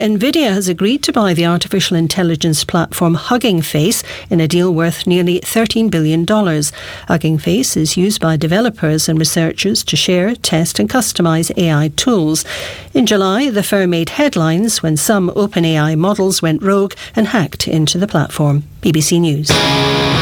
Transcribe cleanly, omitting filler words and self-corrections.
NVIDIA has agreed to buy the artificial intelligence platform Hugging Face in a deal worth nearly $13 billion. Hugging Face is used by developers and researchers to share, test and customise AI tools. In July, the firm made headlines when some OpenAI models went rogue and hacked into the platform. BBC News.